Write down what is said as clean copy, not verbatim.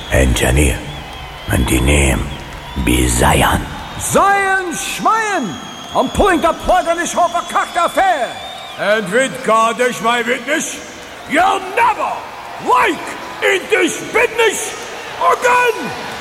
Engineer, and the name be Zion. Zion Schmeyen! I'm pulling the plug on this whole cocked affair. And with God as my witness, you'll never like in this business again!